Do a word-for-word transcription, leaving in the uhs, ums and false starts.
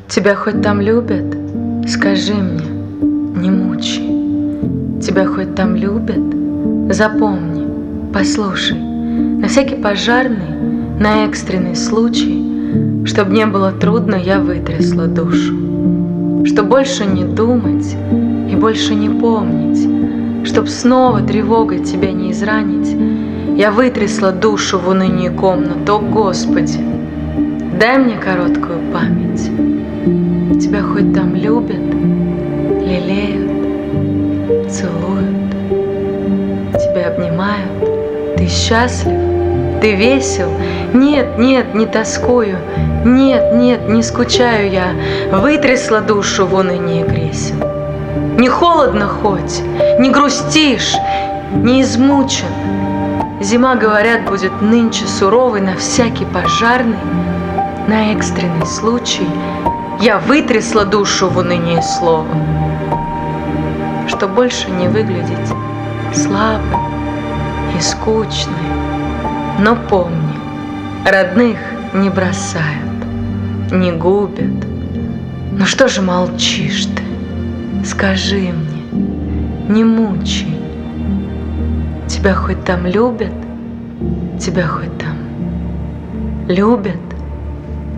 Тебя хоть там любят, скажи мне, не мучай. Тебя хоть там любят, запомни, послушай. На всякий пожарный, на экстренный случай, чтоб не было трудно, я вытрясла душу. Чтоб больше не думать и больше не помнить, чтоб снова тревогой тебя не изранить, я вытрясла душу в унынии комнату. О, Господи, дай мне короткую память. Тебя хоть там любят, лелеют, целуют, тебя обнимают. Ты счастлив? Ты весел? Нет, нет, не тоскую. Нет, нет, не скучаю я. Вытрясла душу в уныние кресел. Не холодно хоть, не грустишь, не измучен. Зима, говорят, будет нынче суровой. На всякий пожарный, на экстренный случай я вытрясла душу в уныние слова, чтоб больше не выглядеть слабой и скучной. Но помни, родных не бросают, не губят. Ну что же молчишь ты? Скажи мне, не мучай. Тебя хоть там любят, тебя хоть там любят.